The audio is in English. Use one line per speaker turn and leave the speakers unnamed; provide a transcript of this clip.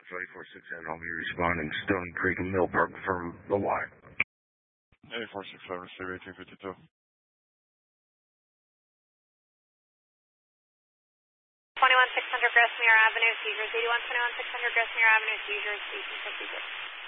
24-6 I'll be responding. Stony Creek and Mill Park from the Y.
8467, receive 1852.
21-600 Gressmere Avenue, seizures. 81-21-600 Gressmere Avenue, seizures, 1852.